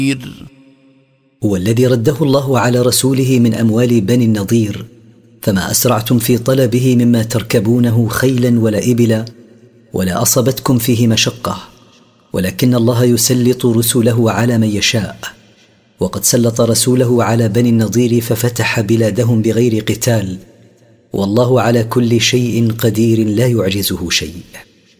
هو الذي رده الله على رسوله من أموال بني النضير، فما أسرعتم في طلبه مما تركبونه خيلا ولا إبلا، ولا أصبتكم فيه مشقة، ولكن الله يسلط رسله على من يشاء. وقد سلط رسوله على بني النضير ففتح بلادهم بغير قتال، والله على كل شيء قدير لا يعجزه شيء.